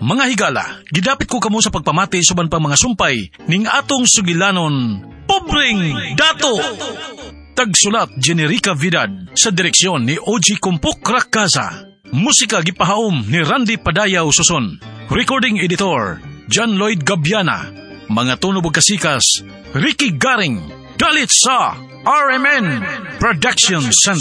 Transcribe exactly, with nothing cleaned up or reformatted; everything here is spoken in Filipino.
Mga higala, gidapit ko kamo sa pagpamati suban pa mga sumpay ning atong sugilanon, Pobreng Dato! Tagsulat Generica Vidad sa direksyon ni O G Kumpuk Rakasa. Musika gipahaom ni Randy Padayaw Suson. Recording editor John Lloyd Gabiana. Mga tunog ug kasikas Ricky Garing. Dalit sa R M N Production Center.